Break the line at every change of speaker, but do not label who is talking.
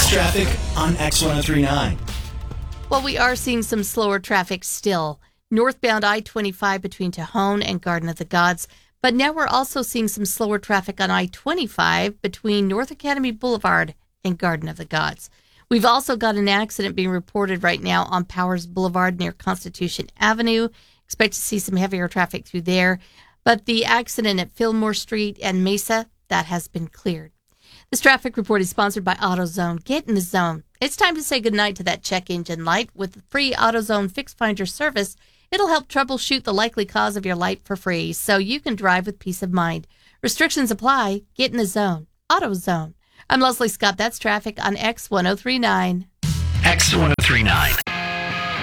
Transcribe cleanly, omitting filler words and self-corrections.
Next traffic on X1039.
Well, we are seeing some slower traffic still. Northbound I-25 between Tejon and Garden of the Gods. But now we're also seeing some slower traffic on I-25 between North Academy Boulevard and Garden of the Gods. We've also got an accident being reported right now on Powers Boulevard near Constitution Avenue. Expect to see some heavier traffic through there. But the accident at Fillmore Street and Mesa, that has been cleared. This traffic report is sponsored by AutoZone. Get in the zone. It's time to say goodnight to that check engine light. With the free AutoZone Fix Finder service, it'll help troubleshoot the likely cause of your light for free, so you can drive with peace of mind. Restrictions apply. Get in the zone. AutoZone. I'm Leslie Scott. That's traffic on X1039.
X1039.